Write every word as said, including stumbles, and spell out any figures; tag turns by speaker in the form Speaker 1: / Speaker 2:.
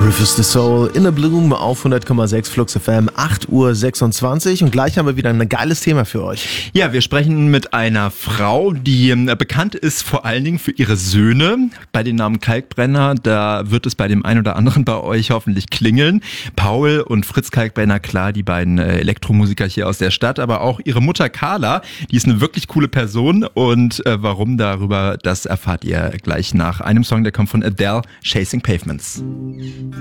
Speaker 1: Rufus the Soul in a Bloom auf hundert Komma sechs Flux F M, acht Uhr sechsundzwanzig und gleich haben wir wieder ein geiles Thema für euch.
Speaker 2: Ja, wir sprechen mit einer Frau, die äh, bekannt ist vor allen Dingen für ihre Söhne. Bei dem Namen Kalkbrenner, da wird es bei dem einen oder anderen bei euch hoffentlich klingeln. Paul und Fritz Kalkbrenner, klar, die beiden äh, Elektromusiker hier aus der Stadt, aber auch ihre Mutter Carla, die ist eine wirklich coole Person und äh, warum darüber, das erfahrt ihr gleich nach einem Song, der kommt von Adele, Chasing Pavements.